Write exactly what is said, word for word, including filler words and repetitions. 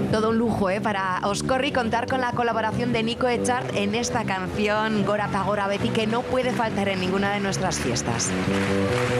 Todo un lujo, ¿eh? Para Oscorri contar con la colaboración de Nico Echart en esta canción Gora pa Gora Beti, que no puede faltar en ninguna de nuestras fiestas.